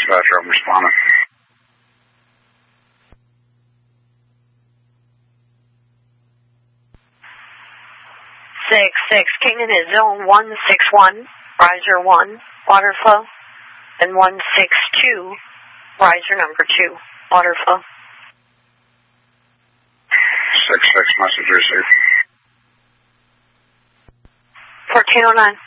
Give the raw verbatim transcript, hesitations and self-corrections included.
dispatcher. I'm responding. six six, Kingman is zone one six one, riser one, water flow, and one six two, riser number two, water flow. six six, message received. fourteen oh nine.